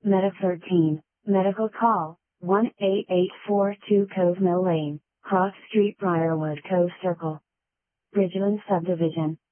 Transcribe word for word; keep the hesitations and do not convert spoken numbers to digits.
Medic thirteen, medical call, one eight eight four two Cove Mill Lane, Cross Street, Briarwood Cove Circle. Bridgeland Subdivision.